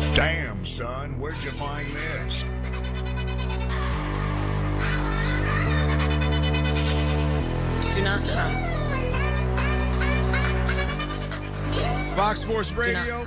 Damn, son, where'd you find this? Do not come. Fox Sports Radio.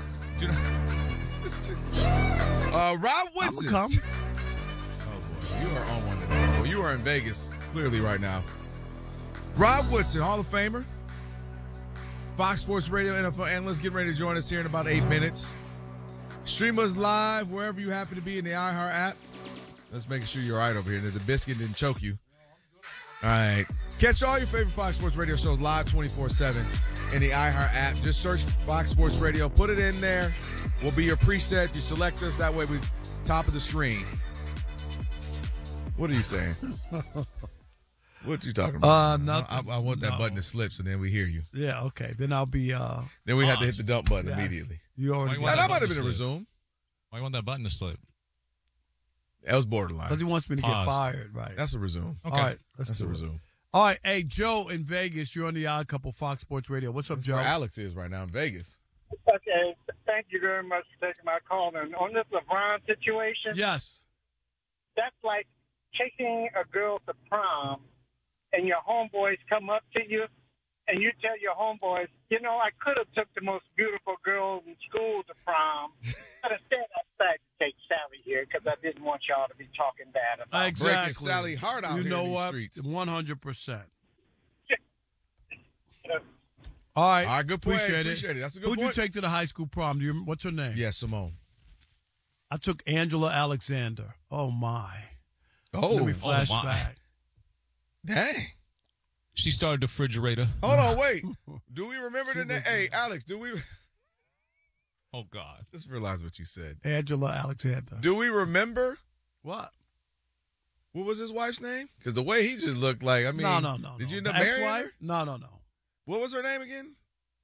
Rob Woodson. Come. Oh, boy. You are on one today. Well, you are in Vegas, clearly, right now. Rob Woodson, Hall of Famer. Fox Sports Radio NFL analyst, getting ready to join us here in about 8 minutes. Stream us live wherever you happen to be in the iHeart app. Let's make sure you're all right over here, that the biscuit didn't choke you. All right. Catch all your favorite Fox Sports Radio shows live 24/7 in the iHeart app. Just search Fox Sports Radio. Put it in there. We'll be your preset. You select us. That way we top of the screen. What are you saying? What you talking about? Nothing. I want that button to slip so then we hear you. Yeah, okay. Then I'll be Then we have to hit the dump button immediately. You already Why That want might have button been a to slip? resume. Why you want that button to slip? That was borderline. because he wants me to get Pause. fired, right? That's a resume. Okay. All right, That's a resume. All right, hey, Joe in Vegas, you're on the Odd Couple Fox Sports Radio. What's up, That's Joe? where Alex is right now in Vegas. Okay, thank you very much for taking my call. And on this LeBron situation, Yes. that's like taking a girl to prom, and your homeboys come up to you, and you tell your homeboys, you know, I could have took the most beautiful girl in school to prom, but instead I decided to take Sally here because I didn't want y'all to be talking bad about her. Exactly. Breaking Sally Hart out you here know in these what? streets. 100%. Yeah. All right. All right, good point. Appreciate Appreciate it. That's a good Who'd point. you take to the high school prom? What's her name? Yeah, Simone. I took Angela Alexander. Oh, my. Oh, Let me my. flash back. dang. She started the refrigerator. Hold on, wait. Do we remember the name? Hey, Alex, do we Oh, God. just realize what you said? Angela Alexander. Do we remember What? what was his wife's name? Because the way he just looked like, I mean, No. Did you The end up marrying ex-wife? her? No. What was her name again?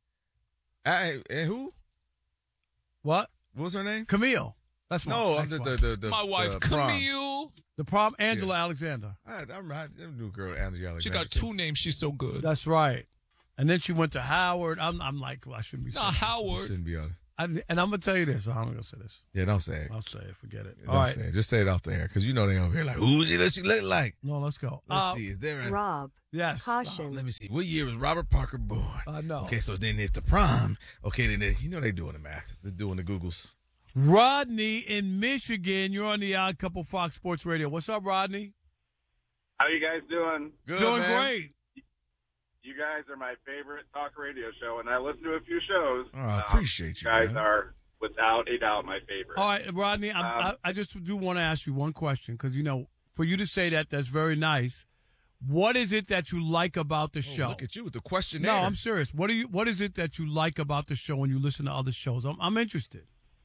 And who? What? What was her name? Camille. That's my No, ex-wife. the My wife, prom. Camille. The prom, Angela Alexander. I knew girl Angela Alexander. She got two names. She's so good. That's right. And then she went to Howard. I'm like, well, I shouldn't be saying Nah, this. Howard. Shouldn't be on. And I'm going to tell you this. I'm going to say this. Yeah, don't say it. I'll say it. Forget it. Don't All right. say it. Just say it off the air because you know they over here like, who does she look like? No, let's go. Let's see. Is there a Rob, Yes. caution. Let me see. What year was Robert Parker born? No. Okay, so then if the prom, okay, then you know they doing the math. They're doing the Googles. Rodney in Michigan. You're on the Odd Couple Fox Sports Radio. What's up, Rodney? How you guys doing? Good, Doing man. great. You guys are my favorite talk radio show, and I listen to a few shows. Oh, I appreciate you, guys man. are, without a doubt, my favorite. All right, Rodney, I just do want to ask you one question because, you know, for you to say that, that's very nice. What is it that you like about the show? Look at you with the questionnaire. No, I'm serious. What is it that you like about the show when you listen to other shows? I'm interested.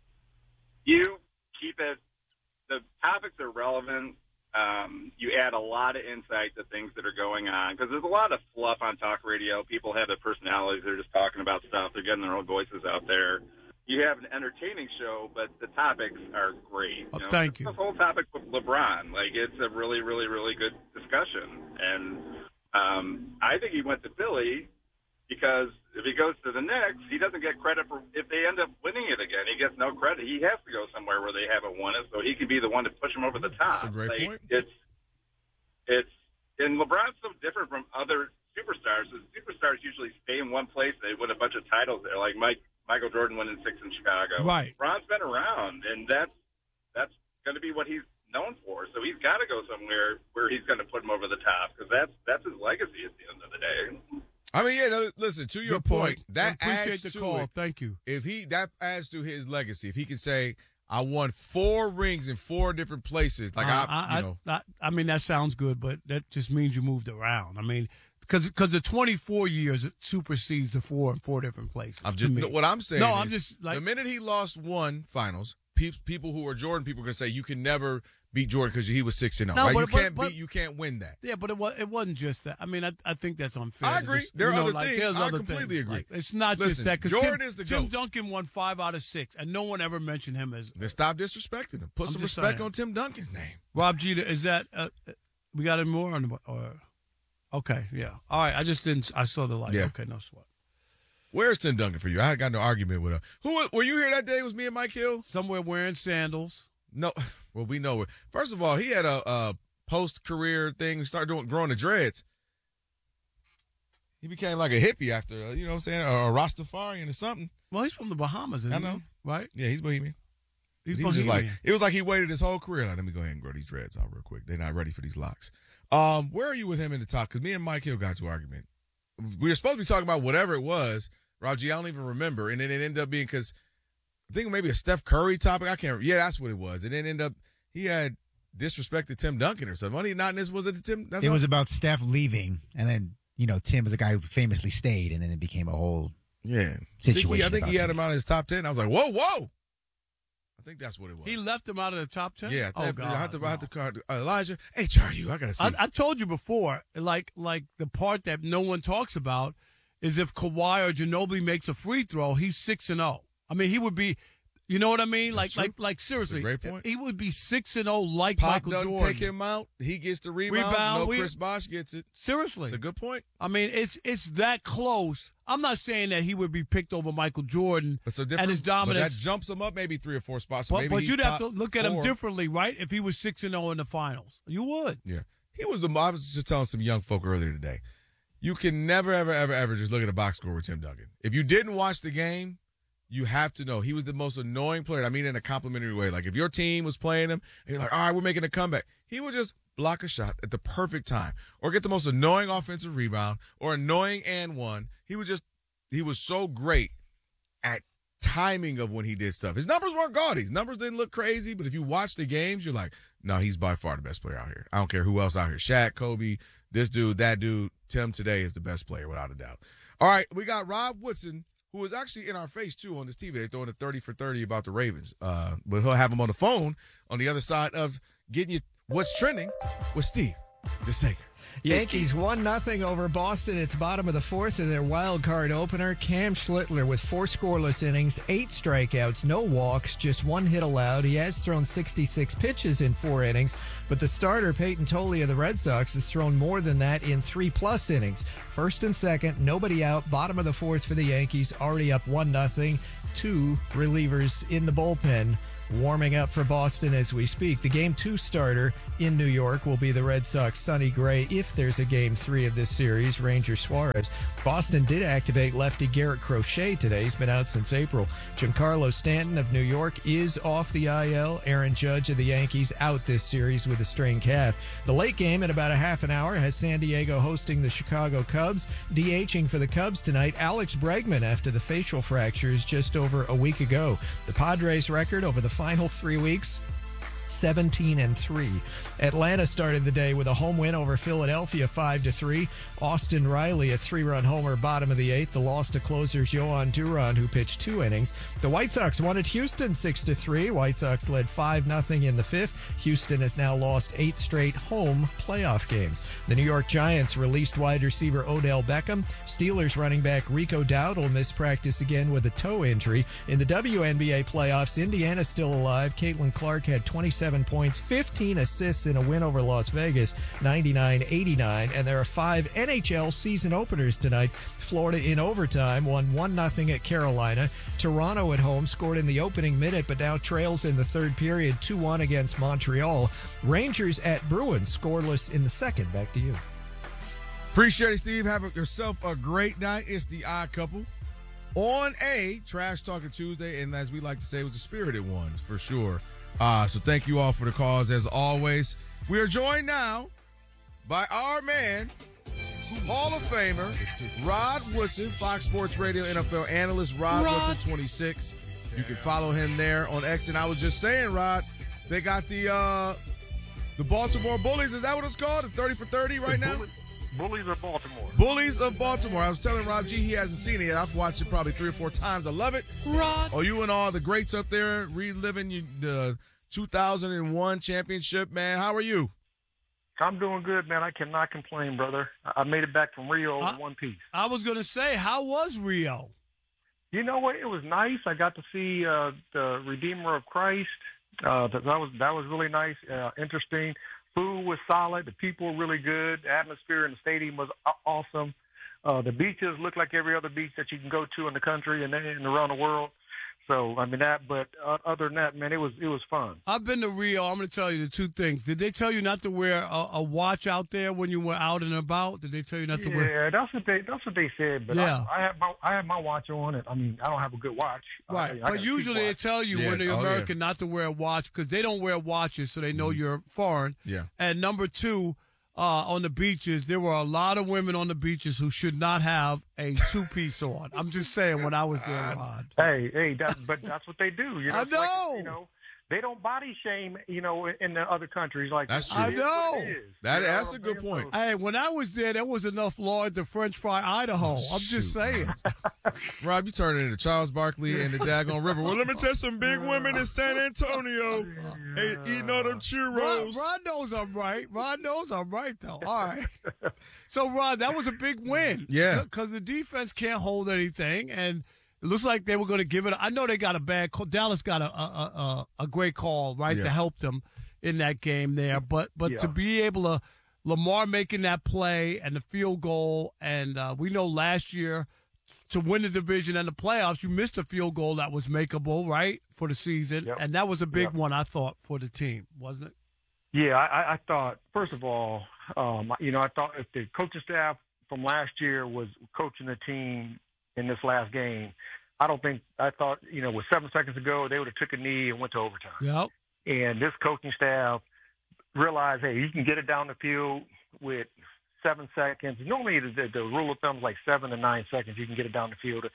You keep it, the topics are relevant. You add a lot of insight to things that are going on because there's a lot of fluff on talk radio. People have their personalities. They're just talking about stuff. They're getting their own voices out there. You have an entertaining show, but the topics are great. Oh, thank you. This whole topic with LeBron, like it's a really, really, really good discussion. And I think he went to Philly because if he goes to the Knicks, he doesn't get credit for if they end up winning it again. He gets no credit. He has to go somewhere where they haven't won it, so he can be the one to push them over the top. That's a great point. It's and LeBron's so different from other superstars. The superstars usually stay in one place. They win a bunch of titles there, like Michael Jordan winning 6 in Chicago. Right. LeBron's been around, and that's going to be what he's known for. So he's got to go somewhere where he's going to put him over the top because that's his legacy at the end of the day. I mean, yeah. No, listen, to your Good point. that I appreciate adds the to call. it. Thank you. If that adds to his legacy, if he can say, "I won 4 rings in 4 different places," like I mean, that sounds good, but that just means you moved around. I mean, because the 24 years supersedes the 4 in 4 different places. What I'm saying. No, is, I'm just like the minute he lost 1 finals, people who are Jordan people are gonna say you can never beat Jordan because he was 6-0. No, right? You can't win that. Yeah, but it wasn't just that. I mean, I think that's unfair. I agree. There are other things. there's I other completely things. agree. Like, it's not Listen, just that. 'Cause Jordan is the Tim GOAT. Duncan won 5 out of 6, and no one ever mentioned him as. Then stop disrespecting him. Put I'm some just respect saying. on Tim Duncan's name. Rob Jeter, is that we got any more or okay, yeah. All right, I just didn't. I saw the light. Yeah. Okay, no sweat. Where's Tim Duncan for you? I got no argument with him. Who were you here that day? It was me and Mike Hill? Somewhere wearing sandals. No. Well, we know. First of all, he had a post-career thing. He started growing the dreads. He became like a hippie after, you know what I'm saying, or a Rastafarian or something. Well, he's from the Bahamas, isn't I know. he? Right? Yeah, he's Bohemian. He's He was just like, Bohemian. it was like he waited his whole career. Like, let me go ahead and grow these dreads out real quick. They're not ready for these locks. Where are you with him in the top? Because me and Mike Hill got to an argument. We were supposed to be talking about whatever it was. Raji, I don't even remember. And then it ended up being because I think maybe a Steph Curry topic. I can't. Yeah, that's what it was. And then ended up he had disrespected Tim Duncan or something. Wasn't he not? Was it Tim? It was about Steph leaving, and then Tim was a guy who famously stayed, and then it became a whole situation. I think he had him out of his top 10. I was like, whoa. I think that's what it was. He left him out of the top 10? Yeah. Oh, God. I have to call Elijah. HRU. I got to see. I told you before, like the part that no one talks about is if Kawhi or Ginobili makes a free throw, he's 6-0. I mean, he would be, you know what I mean? That's Like seriously, great point. he would be 6-0 like Pop Michael doesn't Jordan. take him out. He gets the rebound. Chris Bosh gets it. Seriously, It's a good point. I mean, it's that close. I'm not saying that he would be picked over Michael Jordan But so and his dominance. But that jumps him up maybe 3 or 4 spots. So But you'd have to look at him four. differently, right? If he was 6-0 in the finals, you would. Yeah. I was just telling some young folk earlier today. You can never, ever just look at a box score with Tim Duncan. If you didn't watch the game, you have to know he was the most annoying player. I mean, in a complimentary way. Like if your team was playing him and you're like, all right, we're making a comeback. He would just block a shot at the perfect time or get the most annoying offensive rebound or annoying and one. He was so great at timing of when he did stuff. His numbers weren't gaudy. His numbers didn't look crazy, but if you watch the games, you're like, no, he's by far the best player out here. I don't care who else out here. Shaq, Kobe, this dude, that dude. Tim today is the best player without a doubt. All right, we got Rob Woodson, who was actually in our face, too, on this TV. They're throwing a 30 for 30 about the Ravens. But he'll have him on the phone on the other side of getting you what's trending with Steve DeSager. Yankees 1-0 over Boston. It's bottom of the fourth of their wild card opener. Cam Schlittler with 4 scoreless innings, 8 strikeouts, no walks, just 1 hit allowed. He has thrown 66 pitches in 4 innings, but the starter, Peyton Tolley of the Red Sox, has thrown more than that in 3+ innings. First and second, nobody out. Bottom of the fourth for the Yankees, already up 1-0. 2 relievers in the bullpen. Warming up for Boston as we speak. The Game 2 starter in New York will be the Red Sox' Sonny Gray if there's a Game 3 of this series, Ranger Suarez. Boston did activate lefty Garrett Crochet today. He's been out since April. Giancarlo Stanton of New York is off the IL. Aaron Judge of the Yankees out this series with a strained calf. The late game in about a half an hour has San Diego hosting the Chicago Cubs. DHing for the Cubs tonight, Alex Bregman after the facial fractures just over a week ago. The Padres' record over the final 3 weeks, 17-3. Atlanta started the day with a home win over Philadelphia 5-3. Austin Riley a 3-run homer bottom of the 8th. The loss to closers Yohan Duran, who pitched 2 innings. The White Sox won at Houston 6-3. White Sox led 5-0 in the 5th. Houston has now lost 8 straight home playoff games. The New York Giants released wide receiver Odell Beckham. Steelers running back Rico Dowdle missed practice again with a toe injury. In the WNBA playoffs, Indiana's still alive. Caitlin Clark had 27 points, 15 assists in a win over Las Vegas, 99-89. And there are 5 NHL season openers tonight. Florida in overtime won 1-0 at Carolina. Toronto at home scored in the opening minute, but now trails in the third period 2-1 against Montreal. Rangers at Bruins scoreless in the second. Back to you. Appreciate it, Steve. Have yourself a great night. It's the Odd Couple on a Trash Talking Tuesday, and as we like to say, it was the spirited ones for sure. So thank you all for the calls as always. We are joined now by our man, Hall of Famer, Rod Woodson, Fox Sports Radio NFL analyst, Rod Woodson 26. You can follow him there on X. And I was just saying, Rod, they got the Baltimore Bullies. Is that what it's called? The 30 for 30 right now? Bullies of Baltimore. Bullies of Baltimore. I was telling Rob G he hasn't seen it yet. I've watched it probably 3 or 4 times. I love it. Rod. Oh, you and all the greats up there reliving the 2001 championship, man. How are you? I'm doing good, man. I cannot complain, brother. I made it back from Rio in one piece. I was going to say, how was Rio? You know what? It was nice. I got to see the Redeemer of Christ. That was really nice, interesting. Food was solid. The people were really good. The atmosphere in the stadium was awesome. The beaches look like every other beach that you can go to in the country and around the world. So I mean that, but other than that, man, it was fun. I've been to Rio. I'm going to tell you the two things. Did they tell you not to wear a watch out there when you were out and about? Did they tell you not to wear? Yeah, that's what they said. But Yeah. I have my watch on, and I mean I don't have a good watch. Right, I but usually they tell you when you're American not to wear a watch because they don't wear watches, so they know you're foreign. Yeah. And number two, on the beaches, there were a lot of women on the beaches who should not have a two-piece on. I'm just saying when I was there, Rod. Hey, but that's what they do. You know, I it's like, know. you know, they don't body shame. You know, in the other countries like That's that. true. I It is know. what it is. That's a good point. Hey, when I was there was enough law at the French Fry, Idaho. I'm just saying. Rob, you turned it into Charles Barkley and the Daggone River. Well, let me tell some big women in San Antonio eating all them churros. Rod knows I'm right. Rod knows I'm right, though. All right. So, Rod, that was a big win. Yeah. Because the defense can't hold anything, and it looks like they were going to give it. I know they got a bad call. Dallas got a great call, right, to help them in that game there. But to be able to, Lamar making that play and the field goal, and we know last year to win the division and the playoffs, you missed a field goal that was makeable, right, for the season. Yep. And that was a big one, I thought, for the team, wasn't it? Yeah, I thought, first of all, I thought if the coaching staff from last year was coaching the team in this last game, I thought, with 7 seconds to go, they would have took a knee and went to overtime. Yep. And this coaching staff realized, hey, you can get it down the field with 7 seconds. Normally the rule of thumb is like 7 to 9 seconds. You can get it down the field,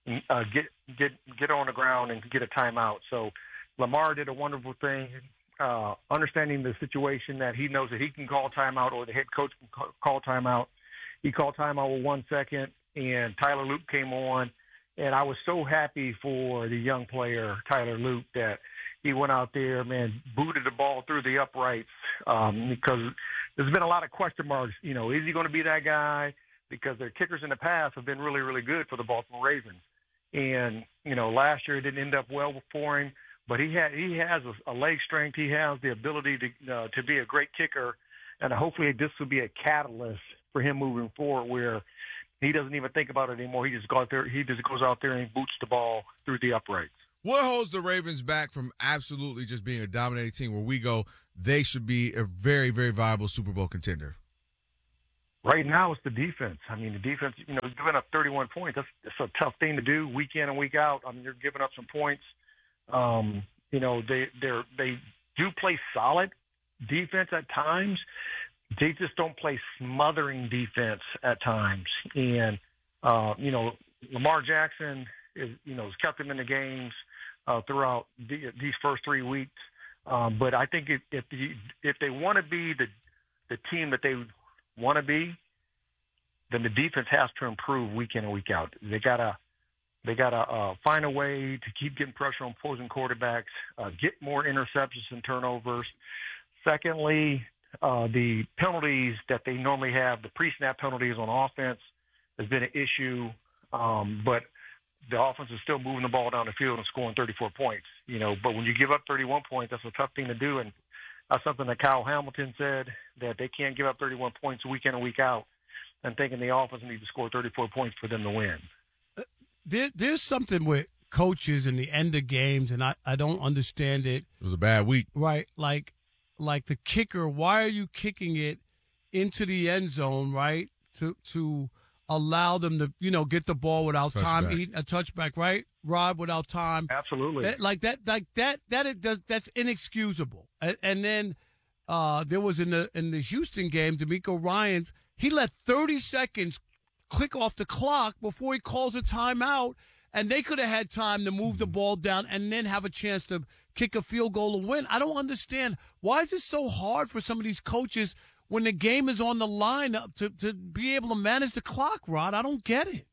get on the ground and get a timeout. So Lamar did a wonderful thing, understanding the situation that he knows that he can call timeout or the head coach can call timeout. He called timeout with 1 second, and Tyler Luke came on. And I was so happy for the young player, Tyler Luke, that he went out there, man, booted the ball through the uprights because there's been a lot of question marks. Is he going to be that guy? Because their kickers in the past have been really, really good for the Baltimore Ravens. And, last year it didn't end up well for him, but he has a leg strength. He has the ability to be a great kicker, and hopefully this will be a catalyst for him moving forward where he doesn't even think about it anymore. He just goes out there and boots the ball through the uprights. What holds the Ravens back from absolutely just being a dominating team where we go, they should be a very, very viable Super Bowl contender? Right now, it's the defense. I mean, the defense, giving up 31 points, that's a tough thing to do week in and week out. I mean, they're giving up some points. They do play solid defense at times. They just don't play smothering defense at times. And, Lamar Jackson has kept them in the games throughout these first 3 weeks. But I think if they want to be the team that they want to be, then the defense has to improve week in and week out. They gotta find a way to keep getting pressure on opposing quarterbacks, get more interceptions and turnovers. Secondly, the penalties that they normally have, the pre-snap penalties on offense, has been an issue. But the offense is still moving the ball down the field and scoring 34 points. But when you give up 31 points, that's a tough thing to do. And that's something that Kyle Hamilton said, that they can't give up 31 points week in and week out and thinking the offense needs to score 34 points for them to win. There's something with coaches in the end of games, and I don't understand it. It was a bad week. Right, like the kicker, why are you kicking it into the end zone, right, to allow them to, get the ball without time, eating a touchback, right, Rob, without time. Absolutely. That's inexcusable. And then there was in the Houston game, D'Amico Ryans, he let 30 seconds click off the clock before he calls a timeout, and they could have had time to move the ball down and then have a chance to kick a field goal and win. I don't understand. Why is it so hard for some of these coaches when the game is on the line to be able to manage the clock, Rod? I don't get it.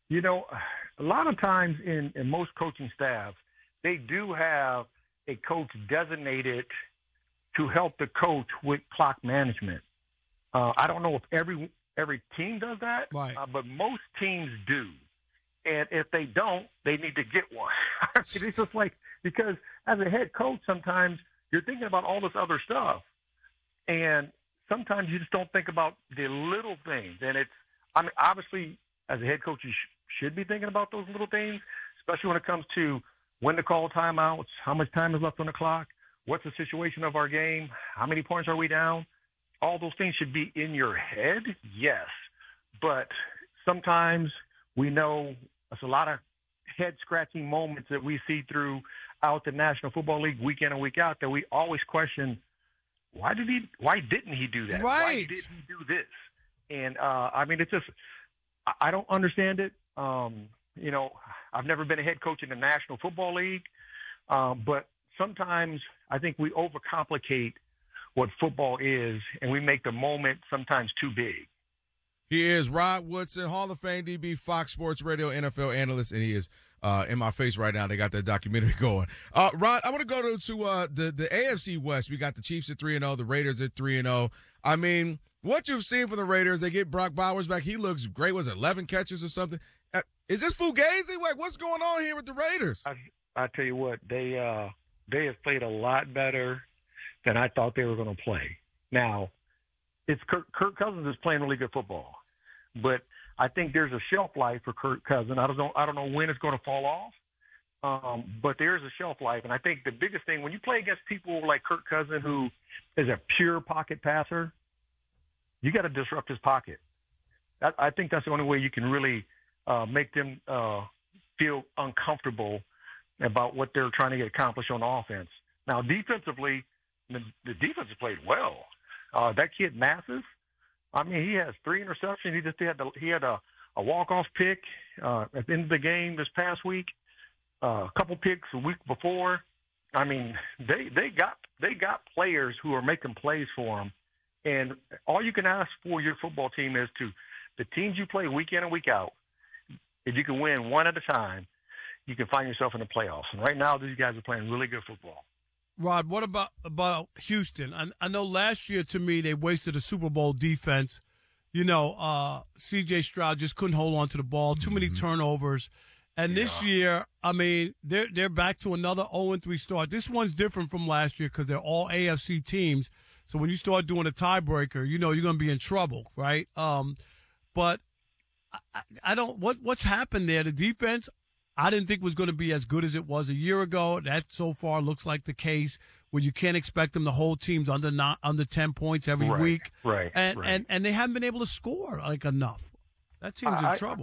A lot of times in most coaching staffs, they do have a coach designated to help the coach with clock management. I don't know if every team does that, right. But most teams do. And if they don't, they need to get one. It's just like, because as a head coach, sometimes you're thinking about all this other stuff. And sometimes you just don't think about the little things. And obviously as a head coach, you should be thinking about those little things, especially when it comes to when to call timeouts, how much time is left on the clock, what's the situation of our game, how many points are we down. All those things should be in your head, yes. But sometimes we know there's a lot of head-scratching moments that we see throughout the National Football League week in and week out that we always question, why didn't he do that? Right. Why didn't he do this? And, I mean, it's just – I don't understand it. You know, I've never been a head coach in the National Football League, but sometimes I think we overcomplicate what football is, and we make the moment sometimes too big. He is Rod Woodson, Hall of Fame DB, Fox Sports Radio NFL analyst, and he is in my face right now. They got that documentary going. Rod, I want to go to the AFC West. We got the Chiefs at 3-0, the Raiders at 3-0. I mean, what you've seen from the Raiders, they get Brock Bowers back. He looks great. Was it 11 catches or something? Is this Fugazi? Like, what's going on here with the Raiders? I tell you what, they have played a lot better than I thought they were going to play. Now, it's Kirk Cousins is playing really good football, but I think there's a shelf life for Kirk Cousins. I don't know when it's going to fall off, but there's a shelf life. And I think the biggest thing, when you play against people like Kirk Cousins, who is a pure pocket passer, you got to disrupt his pocket. I think that's the only way you can really make them feel uncomfortable about what they're trying to get accomplished on offense. Now, defensively, the defense has played well. That kid, Massive, I mean, he has 3 interceptions. He had a walk-off pick at the end of the game this past week, a couple picks a week before. I mean, they got players who are making plays for them. And all you can ask for your football team is to the teams you play week in and week out, if you can win one at a time, you can find yourself in the playoffs. And right now, these guys are playing really good football. Rod, what about Houston? I know last year, to me, they wasted a Super Bowl defense. You know, C.J. Stroud just couldn't hold on to the ball. Too many turnovers. And this year, I mean, they're back to another 0-3 start. This one's different from last year because they're all AFC teams. So when you start doing a tiebreaker, you know you're going to be in trouble, right? But I don't. What's happened there? The defense, I didn't think was going to be as good as it was a year ago. That so far looks like the case where you can't expect them to hold teams under 10 points every week. Right. And they haven't been able to score like enough. That team's in trouble.